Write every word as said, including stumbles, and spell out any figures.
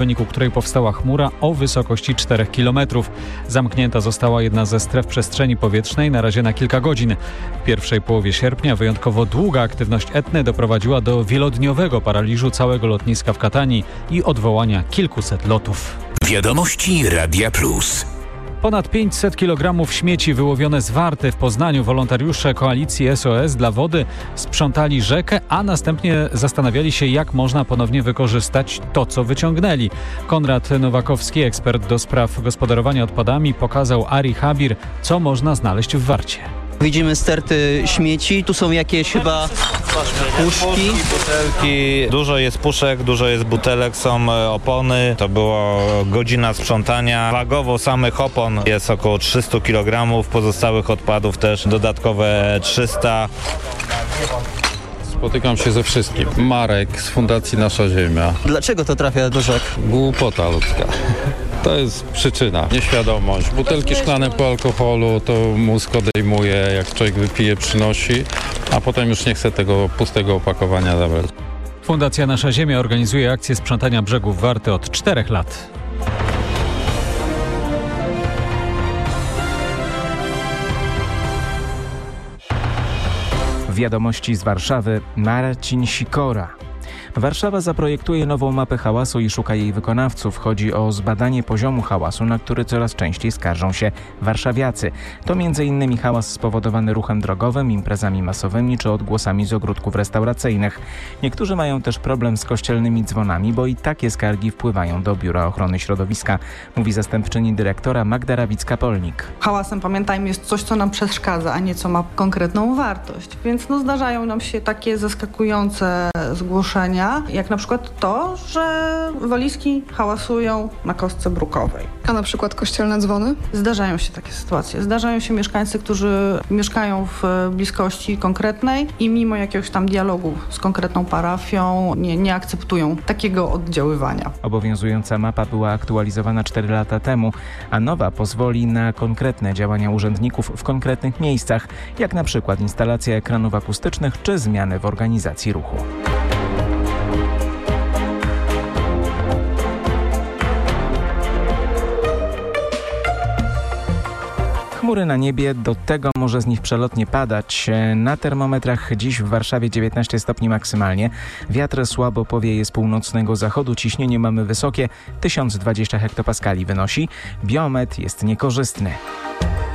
w wyniku której powstała chmura o wysokości czterech kilometrów. Zamknięta została jedna ze stref przestrzeni powietrznej na razie na kilka godzin. W pierwszej połowie sierpnia wyjątkowo długa aktywność Etny doprowadziła do wielodniowego paraliżu całego lotniska w Katanii i odwołania kilkuset lotów. Wiadomości Radia Plus. Ponad pięćset kilogramów śmieci wyłowione z Warty w Poznaniu wolontariusze koalicji S O S dla wody sprzątali rzekę, a następnie zastanawiali się, jak można ponownie wykorzystać to, co wyciągnęli. Konrad Nowakowski, ekspert do spraw gospodarowania odpadami, pokazał Ari Habir, co można znaleźć w Warcie. Widzimy sterty śmieci, tu są jakieś chyba puszki. Butelki, dużo jest puszek, dużo jest butelek, są opony. To była godzina sprzątania. Wagowo samych opon jest około trzysta kilogramów, pozostałych odpadów też dodatkowe trzysta. Spotykam się ze wszystkim. Marek z Fundacji Nasza Ziemia. Dlaczego to trafia do rzek? Głupota ludzka. To jest przyczyna, nieświadomość. Butelki szklane po alkoholu to mózg odejmuje, jak człowiek wypije, przynosi, a potem już nie chce tego pustego opakowania zabrać. Fundacja Nasza Ziemia organizuje akcję sprzątania brzegów Warty od czterech lat. Wiadomości z Warszawy. Marcin Sikora. Warszawa zaprojektuje nową mapę hałasu i szuka jej wykonawców. Chodzi o zbadanie poziomu hałasu, na który coraz częściej skarżą się warszawiacy. To między innymi hałas spowodowany ruchem drogowym, imprezami masowymi czy odgłosami z ogródków restauracyjnych. Niektórzy mają też problem z kościelnymi dzwonami, bo i takie skargi wpływają do Biura Ochrony Środowiska, mówi zastępczyni dyrektora Magda Rawicka-Polnik. Hałasem, pamiętajmy, jest coś, co nam przeszkadza, a nie co ma konkretną wartość. Więc no, zdarzają nam się takie zaskakujące zgłoszenia, jak na przykład to, że walizki hałasują na kostce brukowej. A na przykład kościelne dzwony? Zdarzają się takie sytuacje. Zdarzają się mieszkańcy, którzy mieszkają w bliskości konkretnej i mimo jakiegoś tam dialogu z konkretną parafią nie, nie akceptują takiego oddziaływania. Obowiązująca mapa była aktualizowana cztery lata temu, a nowa pozwoli na konkretne działania urzędników w konkretnych miejscach, jak na przykład instalacja ekranów akustycznych czy zmiany w organizacji ruchu. Chmury na niebie, do tego może z nich przelotnie padać. Na termometrach dziś w Warszawie dziewiętnaście stopni maksymalnie. Wiatr słabo powieje z północnego zachodu. Ciśnienie mamy wysokie, tysiąc dwadzieścia hektopaskali wynosi. Biometr jest niekorzystny.